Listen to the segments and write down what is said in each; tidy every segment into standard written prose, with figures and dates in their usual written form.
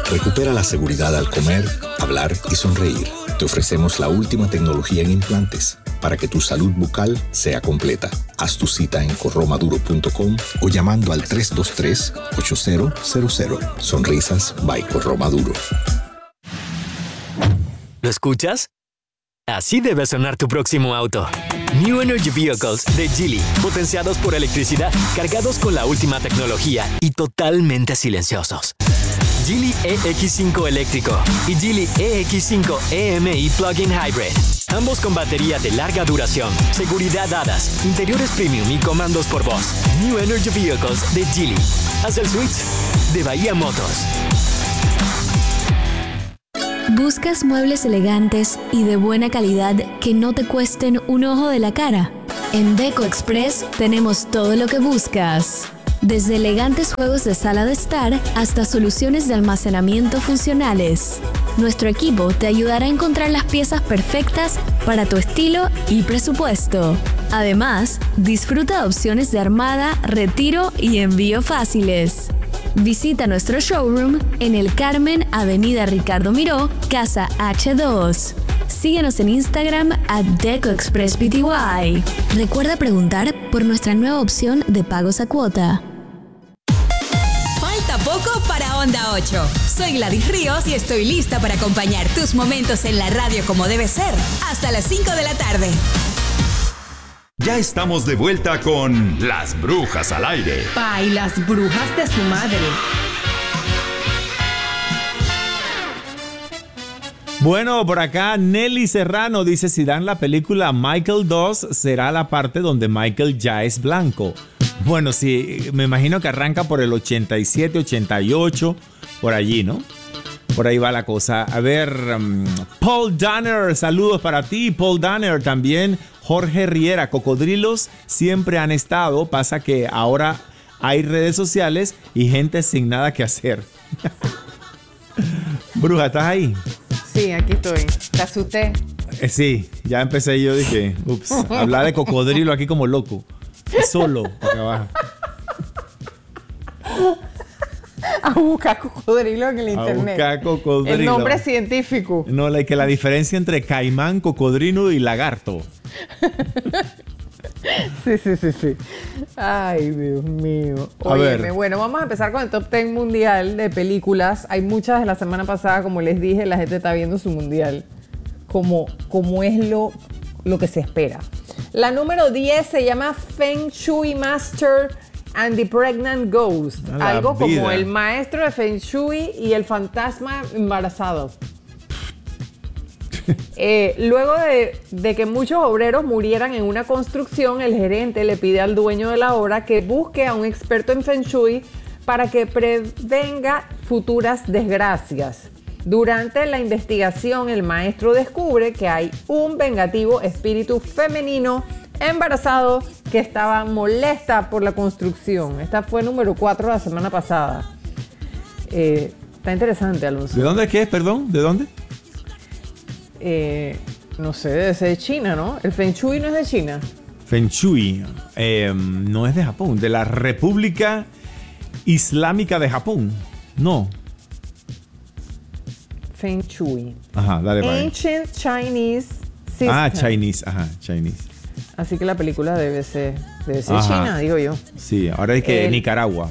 Recupera la seguridad al comer, hablar y sonreír. Te ofrecemos la última tecnología en implantes para que tu salud bucal sea completa. Haz tu cita en corromaduro.com o llamando al 323-8000. Sonrisas by Corromaduro. ¿Lo escuchas? Así debe sonar tu próximo auto. New Energy Vehicles de Geely, potenciados por electricidad, cargados con la última tecnología y totalmente silenciosos. Geely EX5 eléctrico y Geely EX5 EMI Plug-in Hybrid. Ambos con batería de larga duración, seguridad ADAS, interiores premium y comandos por voz. New Energy Vehicles de Geely. Haz el switch de Bahía Motors. ¿Buscas muebles elegantes y de buena calidad que no te cuesten un ojo de la cara? En Deco Express tenemos todo lo que buscas. Desde elegantes juegos de sala de estar hasta soluciones de almacenamiento funcionales. Nuestro equipo te ayudará a encontrar las piezas perfectas para tu estilo y presupuesto. Además, disfruta de opciones de armada, retiro y envío fáciles. Visita nuestro showroom en El Carmen, Avenida Ricardo Miró, Casa H2. Síguenos en Instagram @DecoExpressPty. Recuerda preguntar por nuestra nueva opción de pagos a cuota. Falta poco para Onda 8. Soy Gladys Ríos y estoy lista para acompañar tus momentos en la radio como debe ser. Hasta las 5 de la tarde. Ya estamos de vuelta con Las Brujas al Aire. Ay, las brujas de su madre. Bueno, por acá Nelly Serrano dice: si dan la película Michael 2, será la parte donde Michael ya es blanco. Bueno, sí, me imagino que arranca por el 87, 88, por allí, ¿no? Por ahí va la cosa. A ver, Paul Danner, saludos para ti, Paul Danner. También Jorge Riera, cocodrilos siempre han estado. Pasa que ahora hay redes sociales y gente sin nada que hacer. Bruja, ¿estás ahí? Sí, aquí estoy. Te asusté. Sí, ya empecé yo, dije, ups, hablar de cocodrilo aquí como loco. Solo, acá abajo. A buscar cocodrilo en el internet. A buscar cocodrilo. El nombre científico. No, que la diferencia entre caimán, cocodrilo y lagarto. Sí. Ay, Dios mío. Óyeme, bueno, vamos a empezar con el top 10 mundial de películas. Hay muchas de la semana pasada, como les dije, la gente está viendo su mundial. Como es lo que se espera. La número 10 se llama Feng Shui Master and the Pregnant Ghost. Algo como el maestro de Feng Shui y el fantasma embarazado. Luego de que muchos obreros murieran en una construcción, el gerente le pide al dueño de la obra que busque a un experto en Feng Shui para que prevenga futuras desgracias. Durante la investigación, el maestro descubre que hay un vengativo espíritu femenino embarazado que estaba molesta por la construcción. Esta fue número 4 la semana pasada. Está interesante, Alonso. ¿De dónde es que es, perdón? ¿De dónde? No sé, debe ser de China, ¿no? El Feng Shui no es de China. Feng Shui no es de Japón, de la República Islámica de Japón. No. Feng Shui. Ajá, dale para ahí. Ancient Chinese System. Ah, Chinese, ajá, Chinese. Así que la película debe ser China, digo yo. Sí, ahora es que Nicaragua.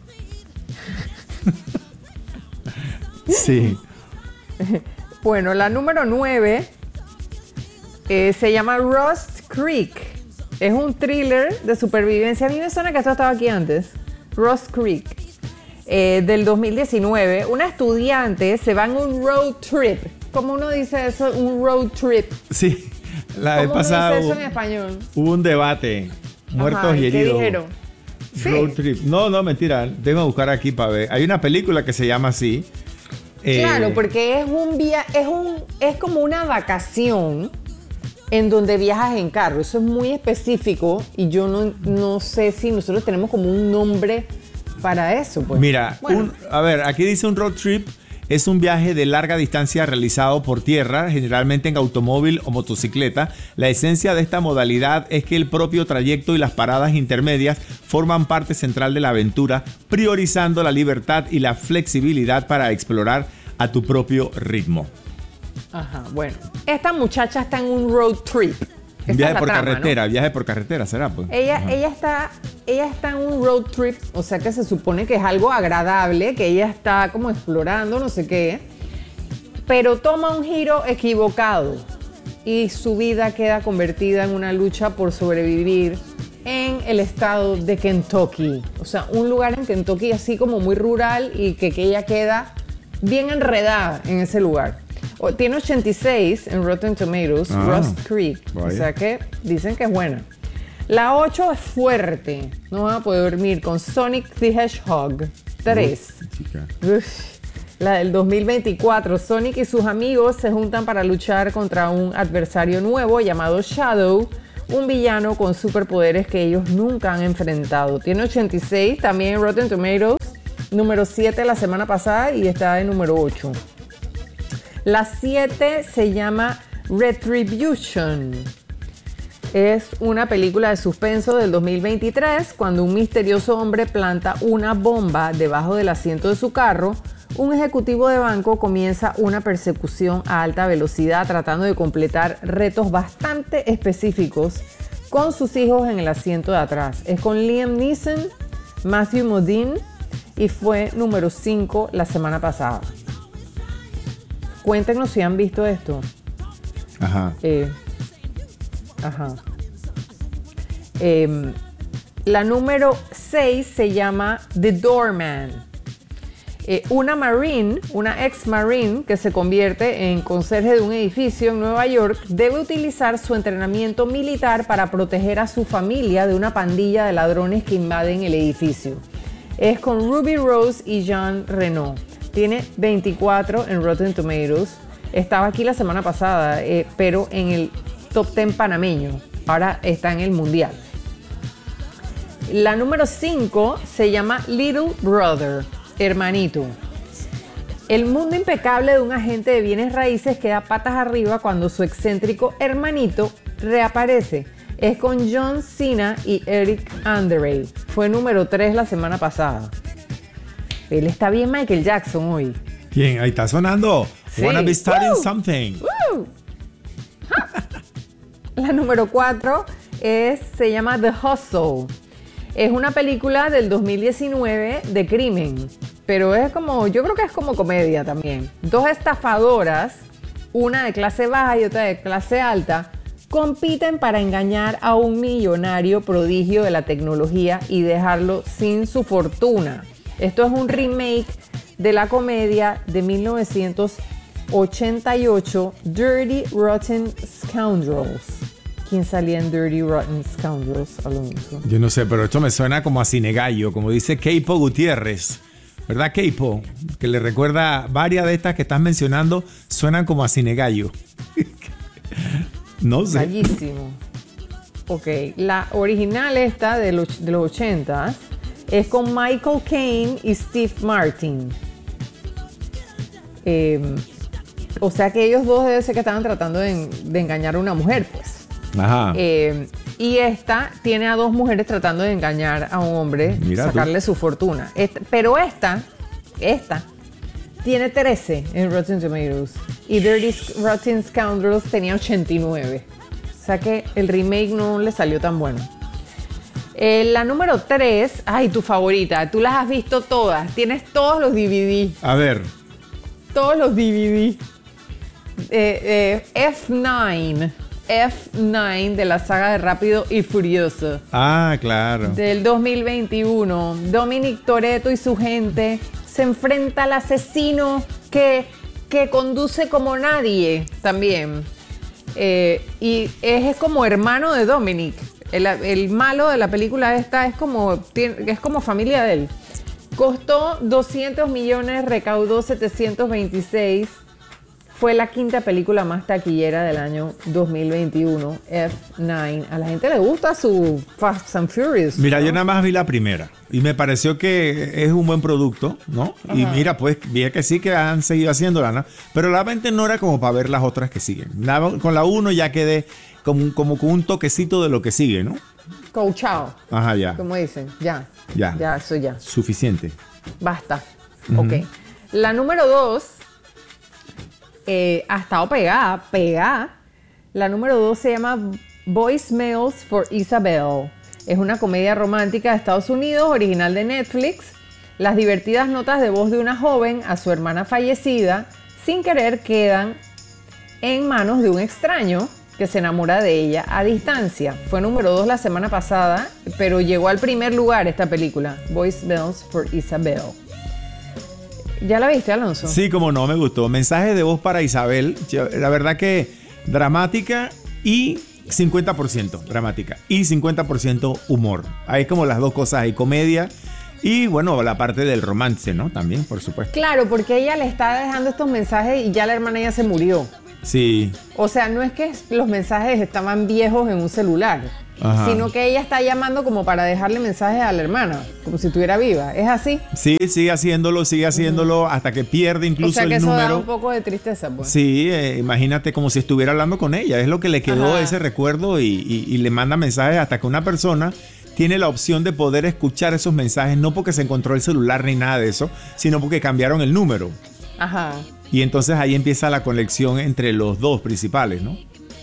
Sí. Bueno, la número 9 se llama Rust Creek. Es un thriller de supervivencia. A mí me suena que esto estaba aquí antes. Rust Creek. Del 2019. Una estudiante se va en un road trip. ¿Cómo uno dice eso? Un road trip. Sí, la vez pasada. ¿Cómo uno dice eso en español? Hubo un debate. Muertos y heridos. ¿Qué dijeron? Road trip. No, mentira. Tengo que buscar aquí para ver. Hay una película que se llama así. Claro, porque es como una vacación en donde viajas en carro. Eso es muy específico y yo no sé si nosotros tenemos como un nombre para eso. Pues. Mira, bueno. a ver, aquí dice un road trip es un viaje de larga distancia realizado por tierra, generalmente en automóvil o motocicleta. La esencia de esta modalidad es que el propio trayecto y las paradas intermedias forman parte central de la aventura, priorizando la libertad y la flexibilidad para explorar a tu propio ritmo. Ajá, bueno. Esta muchacha está en un road trip. Viaje por carretera, ¿no? Viaje por carretera, ¿será? Pues? Ella está en un road trip, o sea que se supone que es algo agradable, que ella está como explorando, no sé qué, pero toma un giro equivocado y su vida queda convertida en una lucha por sobrevivir en el estado de Kentucky. O sea, un lugar en Kentucky así como muy rural y que ella queda bien enredada en ese lugar. Tiene 86 en Rotten Tomatoes, Rust Creek. Vaya. O sea que dicen que es buena. La 8 es fuerte. No van a poder dormir con Sonic the Hedgehog 3. La del 2024. Sonic y sus amigos se juntan para luchar contra un adversario nuevo llamado Shadow, un villano con superpoderes que ellos nunca han enfrentado. Tiene 86 también en Rotten Tomatoes. Número 7 la semana pasada y está en número 8. La 7 se llama Retribution. Es una película de suspenso del 2023. Cuando un misterioso hombre planta una bomba debajo del asiento de su carro, un ejecutivo de banco comienza una persecución a alta velocidad tratando de completar retos bastante específicos con sus hijos en el asiento de atrás. Es con Liam Neeson, Matthew Modine y fue número 5 la semana pasada. Cuéntenos si han visto esto. Ajá. La número 6 se llama The Doorman. Una ex-marine que se convierte en conserje de un edificio en Nueva York debe utilizar su entrenamiento militar para proteger a su familia de una pandilla de ladrones que invaden el edificio. Es con Ruby Rose y Jean Reno. Tiene 24 en Rotten Tomatoes. Estaba aquí la semana pasada, pero en el top 10 panameño. Ahora está en el mundial. La número 5 se llama Little Brother, hermanito. El mundo impecable de un agente de bienes raíces queda patas arriba cuando su excéntrico hermanito reaparece. Es con John Cena y Eric Andre. Fue número 3 la semana pasada. Él está bien Michael Jackson hoy. ¿Quién? Ahí está sonando. Sí. Wanna be starting something. La número 4 se llama The Hustle. Es una película del 2019 de crimen, pero yo creo que es como comedia también. Dos estafadoras, una de clase baja y otra de clase alta, compiten para engañar a un millonario prodigio de la tecnología y dejarlo sin su fortuna. Esto es un remake de la comedia de 1988, Dirty Rotten Scoundrels. ¿Quién salía en Dirty Rotten Scoundrels, Alonso? Yo no sé, pero esto me suena como a Cinegallo, como dice Keipo Gutiérrez. ¿Verdad, Keipo? Que le recuerda varias de estas que estás mencionando, suenan como a Cinegallo. No sé. Bellísimo. Ok, la original esta de los 80s es con Michael Caine y Steve Martin. O sea que ellos dos debe ser que estaban tratando de engañar a una mujer, pues. Ajá. Y esta tiene a dos mujeres tratando de engañar a un hombre, sacarle su fortuna. Pero esta tiene 13 en Rotten Tomatoes. Y Dirty Rotten Scoundrels tenía 89. O sea que el remake no le salió tan bueno. La número 3, ay, tu favorita. Tú las has visto todas. Tienes todos los DVD. A ver. Todos los DVD. F9 de la saga de Rápido y Furioso. Ah, claro. Del 2021. Dominic Toretto y su gente se enfrenta al asesino que conduce como nadie también. Y es como hermano de Dominic. El malo de la película esta es como familia de él. Costó 200 millones, recaudó 726. fue la quinta película más taquillera del año 2021, F9. A la gente le gusta su Fast and Furious. Mira, ¿no? yo nada más vi la primera y me pareció que es un buen producto, ¿no? Y mira, pues vi que sí que han seguido haciéndola, ¿no? Pero la mente no era como para ver las otras que siguen. Con la 1 ya quedé como con un toquecito de lo que sigue, ¿no? Coachao. Ajá, ya. Como dicen, ya. Ya. Ya, eso ya. Suficiente. Basta. Ok. La número 2 ha estado pegada. La número 2 se llama Voicemails for Isabel. Es una comedia romántica de Estados Unidos, original de Netflix. Las divertidas notas de voz de una joven a su hermana fallecida, sin querer, quedan en manos de un extraño que se enamora de ella a distancia. Fue número 2 la semana pasada, pero llegó al primer lugar esta película, Voicemails for Isabel. ¿Ya la viste, Alonso? Sí, como no, me gustó. Mensaje de voz para Isabel. La verdad que dramática y 50% dramática y 50% humor. Hay como las dos cosas, hay comedia y bueno, la parte del romance, ¿no? También, por supuesto. Claro, porque ella le está dejando estos mensajes y ya la hermana ya se murió. Sí. O sea, no es que los mensajes estaban viejos en un celular, sino que ella está llamando como para dejarle mensajes a la hermana, como si estuviera viva. ¿Es así? Sí, sigue haciéndolo hasta que pierde incluso o sea, que el eso número. da un poco de tristeza, pues. Sí, imagínate como si estuviera hablando con ella. Es lo que le quedó ese recuerdo y le manda mensajes hasta que una persona tiene la opción de poder escuchar esos mensajes, no porque se encontró el celular ni nada de eso, sino porque cambiaron el número. Ajá. Y entonces ahí empieza la conexión entre los dos principales, ¿no?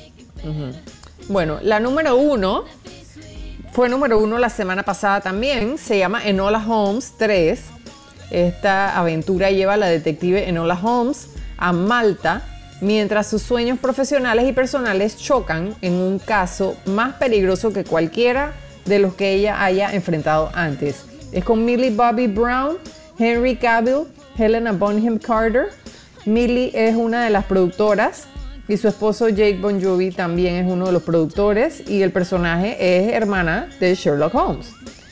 Bueno, la número 1 fue número 1 la semana pasada también. Se llama Enola Holmes 3. Esta aventura lleva a la detective Enola Holmes a Malta mientras sus sueños profesionales y personales chocan en un caso más peligroso que cualquiera de los que ella haya enfrentado antes. Es con Millie Bobby Brown, Henry Cavill, Helena Bonham Carter. Millie es una de las productoras y su esposo Jake Bon Jovi también es uno de los productores y el personaje es hermana de Sherlock Holmes.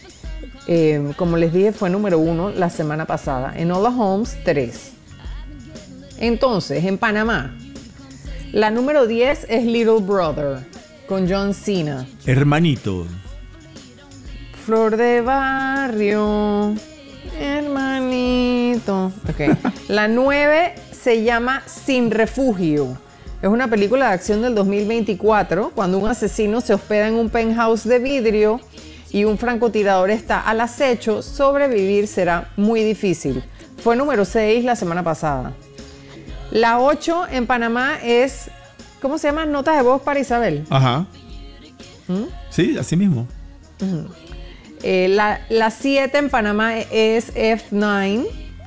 Como les dije, fue número 1 la semana pasada. Enola Holmes 3. Entonces, en Panamá, la número 10 es Little Brother con John Cena. Hermanito. Flor de barrio, hermanito. Ok. La 9 se llama Sin Refugio. Es una película de acción del 2024, cuando un asesino se hospeda en un penthouse de vidrio y un francotirador está al acecho. Sobrevivir será muy difícil. Fue número 6 la semana pasada. La 8 en Panamá es, ¿cómo se llama? Notas de voz para Isabel. Ajá. Sí, así mismo. La 7 en Panamá es F9,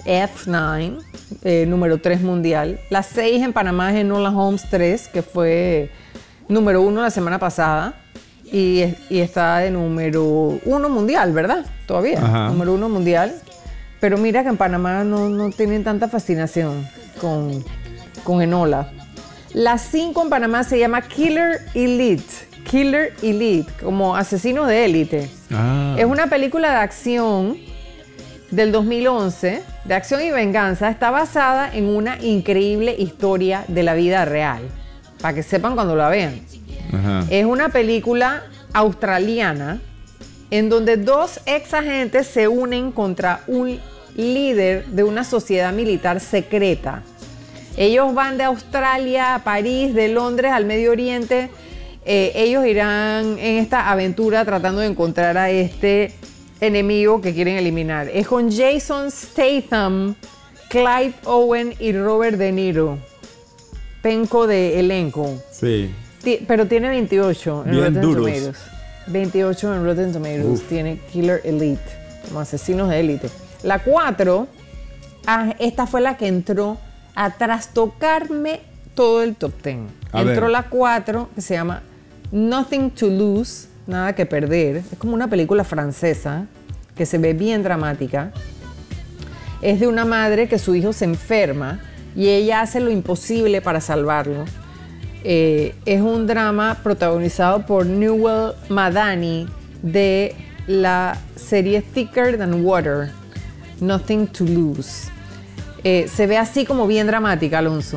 número 3 mundial. La 6 en Panamá es Enola Holmes 3, que fue número 1 la semana pasada. Y está de número 1 mundial, ¿verdad? Todavía. Ajá. Número 1 mundial. Pero mira que en Panamá no tienen tanta fascinación con Enola. La 5 en Panamá se llama Killer Elite, como asesino de élite. Es una película de acción del 2011, de acción y venganza. Está basada en una increíble historia de la vida real, para que sepan cuando la vean. Es una película australiana en donde 2 ex agentes se unen contra un líder de una sociedad militar secreta. Ellos van de Australia a París, de Londres al Medio Oriente. Ellos irán en esta aventura tratando de encontrar a este enemigo que quieren eliminar. Es con Jason Statham, Clive Owen y Robert De Niro. Penco de elenco. Sí. Pero tiene 28 en Bien Rotten duros. Tomatoes. 28 en Rotten Tomatoes. Tiene Killer Elite, como asesinos de élite. La 4, esta fue la que entró a trastocarme todo el top 10. Entró la 4, que se llama Nothing to Lose, nada que perder. Es como una película francesa que se ve bien dramática. Es de una madre que su hijo se enferma y ella hace lo imposible para salvarlo. Es un drama protagonizado por Newell Madani de la serie Thicker Than Water, Nothing to Lose. Se ve así como bien dramática, Alonso.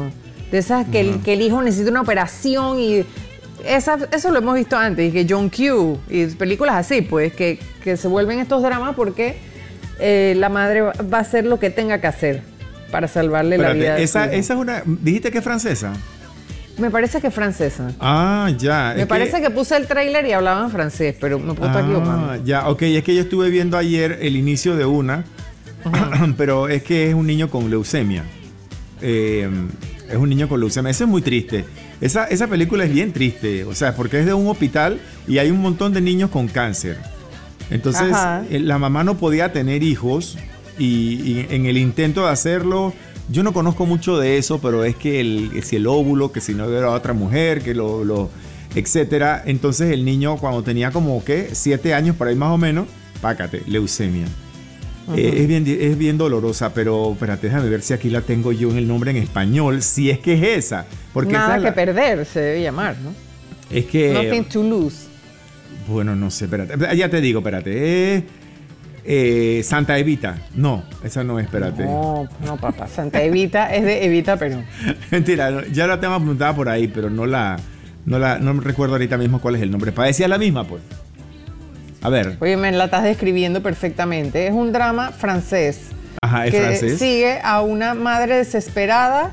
De esas que, que el hijo necesita una operación y eso lo hemos visto antes, y que John Q y películas así, pues, que se vuelven estos dramas porque la madre va a hacer lo que tenga que hacer para salvarle la vida. Esa es una... ¿Dijiste que es francesa? Me parece que es francesa. Ah, ya. Me parece que puse el tráiler y hablaban francés, pero me puedo estar equivocando. Ya, ok. Es que yo estuve viendo ayer el inicio de una, pero es que es un niño con leucemia. Es un niño con leucemia. Eso es muy triste. Esa película es bien triste, o sea, porque es de un hospital y hay un montón de niños con cáncer. Entonces, la mamá no podía tener hijos y en el intento de hacerlo, yo no conozco mucho de eso, pero es que si el óvulo, que si no era otra mujer, que etcétera. Entonces el niño cuando tenía como, 7 años por ahí más o menos, pácate, leucemia. Es bien dolorosa, pero espérate, déjame ver si aquí la tengo yo en el nombre en español, si es que es esa. Porque Nada que perder se debe llamar, ¿no? Es que... Nothing to lose. Bueno, no sé, espérate. Ya te digo, espérate. Santa Evita. No, esa no es, espérate. No, papá. Santa Evita es de Evita Perón. Mentira, ya la tengo apuntada por ahí, pero no me recuerdo ahorita mismo cuál es el nombre. Parecía la misma, pues. A ver. Oye, me la estás describiendo perfectamente. Es un drama francés. Ajá, es francés. Sigue a una madre desesperada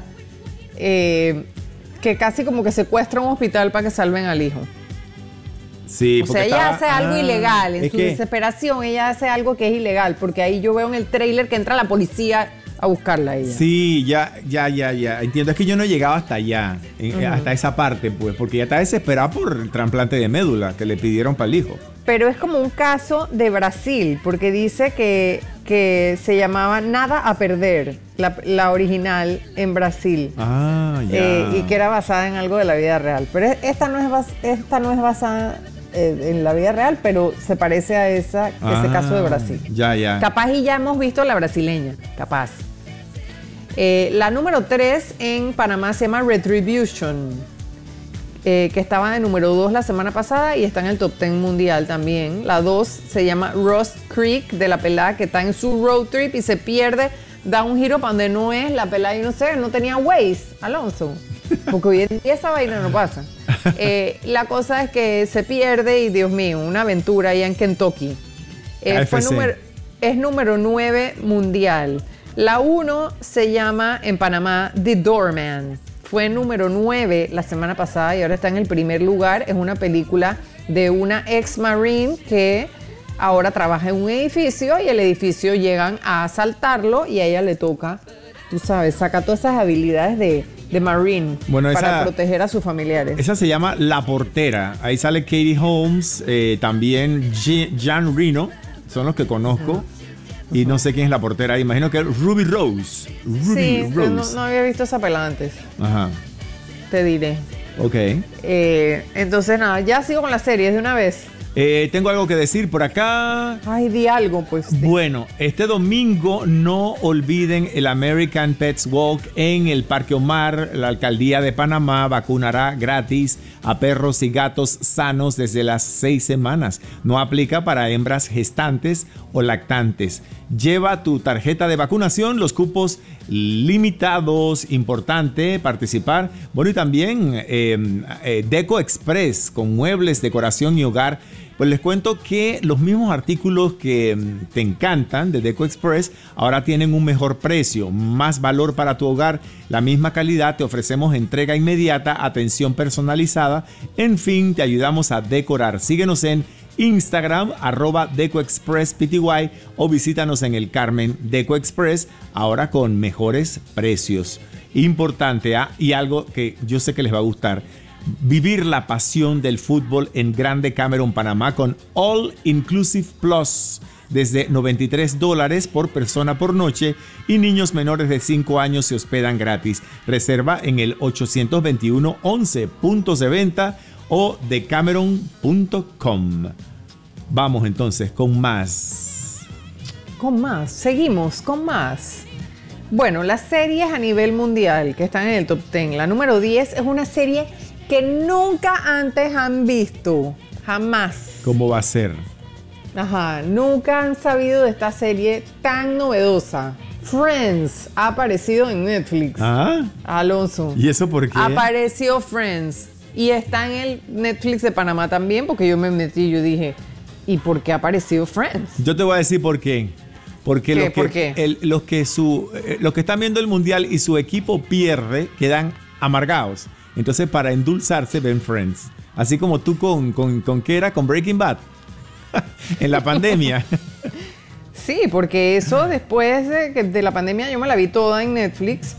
que casi como que secuestra un hospital para que salven al hijo. Sí, o sea, ella hace algo ilegal. En su desesperación, ella hace algo que es ilegal. Porque ahí yo veo en el tráiler que entra la policía a buscarla a ella. Sí, ya. Entiendo, es que yo no he llegado hasta allá, hasta esa parte, pues, porque ella está desesperada por el trasplante de médula que le pidieron para el hijo. Pero es como un caso de Brasil, porque dice que se llamaba Nada a Perder, la original en Brasil. Ah, ya. Y que era basada en algo de la vida real. Pero esta no es basada en la vida real, pero se parece a ese caso de Brasil. Ya. Capaz y ya hemos visto la brasileña, capaz. La número 3 en Panamá se llama Retribution. Que estaba de número 2 la semana pasada y está en el top 10 mundial también. La 2 se llama Rust Creek, de la pelada que está en su road trip y se pierde, da un giro para donde no es la pelada y no sé, no tenía Waze, Alonso. Porque hoy en día esa vaina no pasa. La cosa es que se pierde y, Dios mío, una aventura allá en Kentucky. Es número 9 mundial. La 1 se llama en Panamá The Doorman. Fue número 9 la semana pasada y ahora está en el primer lugar. Es una película de una ex-marine que ahora trabaja en un edificio y el edificio llegan a asaltarlo y a ella le toca, tú sabes, saca todas esas habilidades de marine para proteger a sus familiares. Esa se llama La Portera. Ahí sale Katie Holmes, también Jan Reno, son los que conozco. Y no sé quién es la portera. Imagino que es Ruby Rose. No había visto esa pelada antes. Ajá. Te diré. Ok. Entonces, nada, ya sigo con las series de una vez. Tengo algo que decir por acá. Ay, di algo, pues. Bueno, este domingo no olviden el American Pets Walk en el Parque Omar. La Alcaldía de Panamá vacunará gratis a perros y gatos sanos desde las 6 semanas. No aplica para hembras gestantes o lactantes. Lleva tu tarjeta de vacunación, los cupos limitados, importante participar. Bueno, y también Deco Express con muebles, decoración y hogar. Pues les cuento que los mismos artículos que te encantan de Deco Express ahora tienen un mejor precio, más valor para tu hogar, la misma calidad, te ofrecemos entrega inmediata, atención personalizada, en fin, te ayudamos a decorar. Síguenos en Instagram, @DecoExpressPty o visítanos en el Carmen Deco Express, ahora con mejores precios. Importante, y algo que yo sé que les va a gustar. Vivir la pasión del fútbol en Grande Cameron, Panamá con All Inclusive Plus desde $93 por persona por noche y niños menores de 5 años se hospedan gratis. Reserva en el 821-11 puntos de venta o decameron.com. Vamos entonces con más. Seguimos con más. Bueno, las series a nivel mundial que están en el top 10. La número 10 es una serie que nunca antes han visto, jamás. ¿Cómo va a ser? Nunca han sabido de esta serie tan novedosa. Friends ha aparecido en Netflix. ¿Ah? Alonso. ¿Y eso por qué? Apareció Friends. Y está en el Netflix de Panamá también, porque yo me metí y yo dije, ¿y por qué apareció Friends? Yo te voy a decir por qué. Porque ¿Por qué? los que están viendo el mundial y su equipo pierde, quedan amargados. Entonces, para endulzarse, ven Friends. Así como tú con ¿qué era? Con Breaking Bad. En la pandemia. Sí, porque eso después de la pandemia yo me la vi toda en Netflix.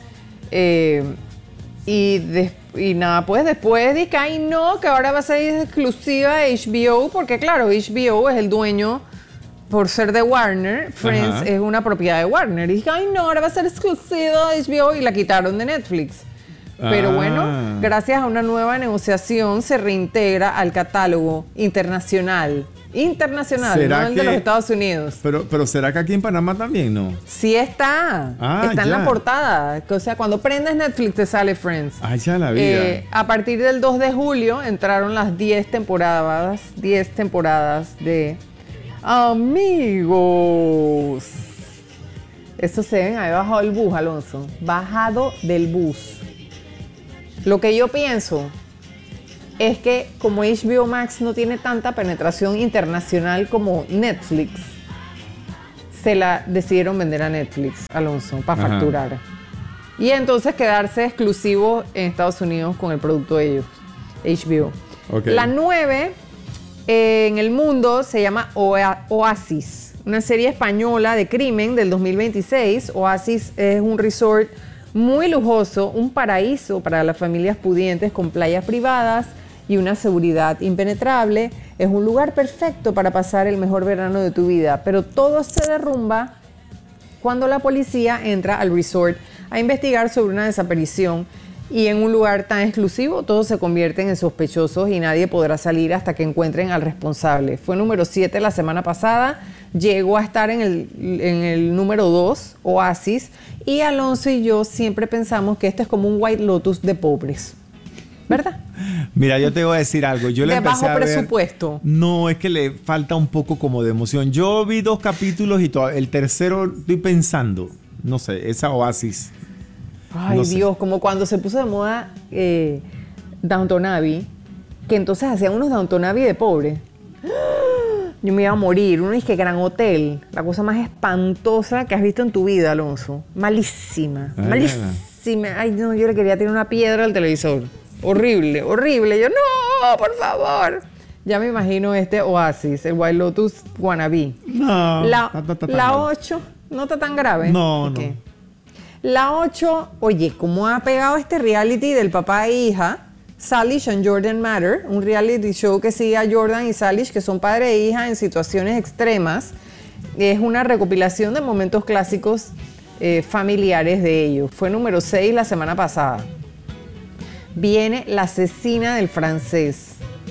Y nada, pues después dije, ay no, que ahora va a ser exclusiva de HBO, porque claro, HBO es el dueño, por ser de Warner, Friends es una propiedad de Warner. Y dije, ay no, ahora va a ser exclusiva de HBO y la quitaron de Netflix. Pero bueno, gracias a una nueva negociación se reintegra al catálogo internacional, no el de los Estados Unidos. Pero ¿será que aquí en Panamá también no? Sí está. Está en la portada. O sea, cuando prendes Netflix te sale Friends. Ay, ya la vida. A partir del 2 de julio entraron las 10 temporadas de Amigos. Eso se ven ahí bajado del bus, Alonso. Bajado del bus. Lo que yo pienso es que como HBO Max no tiene tanta penetración internacional como Netflix, se la decidieron vender a Netflix, Alonso, para facturar. Y entonces quedarse exclusivo en Estados Unidos con el producto de ellos, HBO. Okay. La 9 en el mundo se llama Oasis, una serie española de crimen del 2026. Oasis es un resort muy lujoso, un paraíso para las familias pudientes con playas privadas y una seguridad impenetrable. Es un lugar perfecto para pasar el mejor verano de tu vida, pero todo se derrumba cuando la policía entra al resort a investigar sobre una desaparición, y en un lugar tan exclusivo todos se convierten en sospechosos y nadie podrá salir hasta que encuentren al responsable. Fue número 7 la semana pasada, llegó a estar en el número 2, Oasis, y Alonso y yo siempre pensamos que este es como un White Lotus de pobres, ¿verdad? Mira, yo te voy a decir algo. Yo le empecé a ver, presupuesto. No, es que le falta un poco como de emoción. Yo vi 2 capítulos y el tercero estoy pensando, no sé, esa Oasis. Ay, no Dios, sé. Como cuando se puso de moda Downton Abbey, que entonces hacían unos Downton Abbey de pobre. Yo me iba a morir. Uno dice que Gran Hotel, la cosa más espantosa que has visto en tu vida, Alonso. Malísima, malísima. Ay, no, yo le quería tirar una piedra al televisor. Horrible, horrible. Yo, no, por favor. Ya me imagino este Oasis, el White Lotus wannabe. No, la 8 no está tan grave. No, okay. No. La 8, oye, ¿cómo ha pegado este reality del papá e hija? Salish and Jordan Matter, un reality show que sigue a Jordan y Salish, que son padre e hija en situaciones extremas. Es una recopilación de momentos clásicos familiares de ellos. Fue número 6 la semana pasada. Viene La asesina del francés.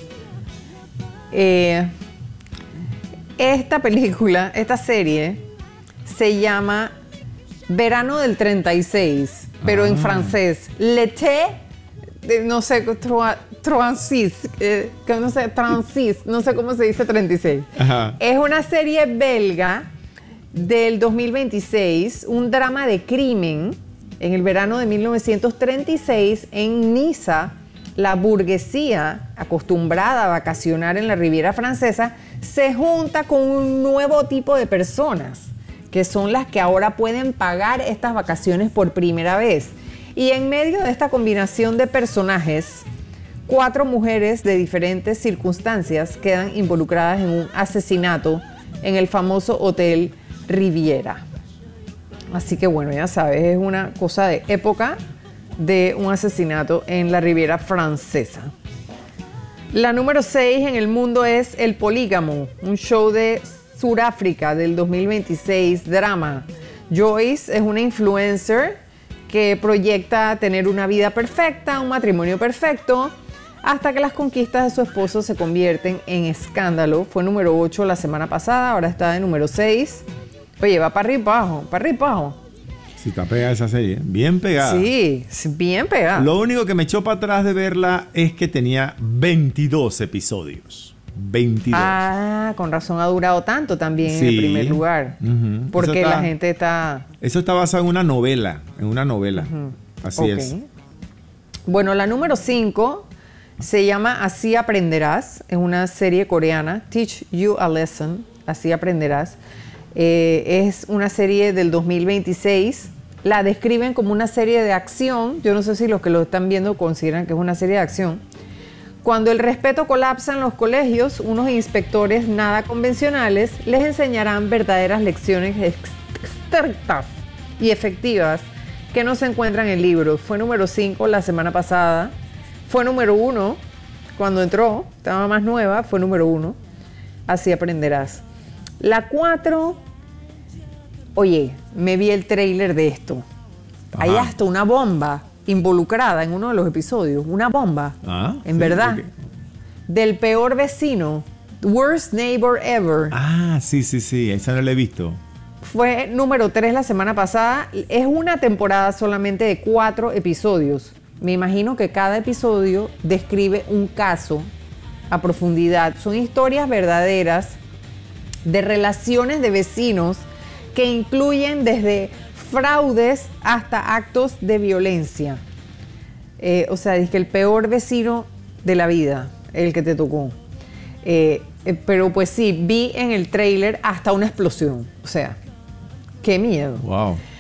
Esta película, esta serie, se llama Verano del 36, pero en francés. L'été, no sé, transis, no sé cómo se dice 36. Ajá. Es una serie belga del 2026, un drama de crimen en el verano de 1936 en Niza. La burguesía, acostumbrada a vacacionar en la Riviera Francesa, se junta con un nuevo tipo de personas, que son las que ahora pueden pagar estas vacaciones por primera vez. Y en medio de esta combinación de personajes, 4 mujeres de diferentes circunstancias quedan involucradas en un asesinato en el famoso Hotel Riviera. Así que bueno, ya sabes, es una cosa de época de un asesinato en la Riviera Francesa. La número 6 en el mundo es El Polígamo, un show de Sudáfrica del 2026, drama. Joyce es una influencer que proyecta tener una vida perfecta, un matrimonio perfecto, hasta que las conquistas de su esposo se convierten en escándalo. Fue número 8 la semana pasada, ahora está de número 6. Oye, va para arriba y para abajo, para arriba y para abajo. Sí, está pegada esa serie, bien pegada. Sí, bien pegada. Lo único que me echó para atrás de verla es que tenía 22 episodios. 22. Ah, con razón ha durado tanto también en el primer lugar. Porque la gente está... Eso está basado en una novela. Así es. Bueno, la número 5 se llama Así Aprenderás. Es una serie coreana. Teach You a Lesson. Así Aprenderás. Es una serie del 2026. La describen como una serie de acción. Yo no sé si los que lo están viendo consideran que es una serie de acción. Cuando el respeto colapsa en los colegios, unos inspectores nada convencionales les enseñarán verdaderas lecciones estrictas y efectivas que no se encuentran en libros. Fue número 5 la semana pasada. Fue número 1 cuando entró. Estaba más nueva. Fue número 1. Así Aprenderás. La 4... Oye, me vi el tráiler de esto. Ajá. Hay hasta una bomba involucrada en uno de los episodios. Una bomba. En verdad. Okay. Del peor vecino. Worst Neighbor Ever. Sí. Esa no la he visto. Fue número 3 la semana pasada. Es una temporada solamente de 4 episodios. Me imagino que cada episodio describe un caso a profundidad. Son historias verdaderas de relaciones de vecinos que incluyen desde fraudes hasta actos de violencia. O sea, es que el peor vecino de la vida, el que te tocó. Pero pues sí, vi en el tráiler hasta una explosión. O sea, qué miedo. Wow.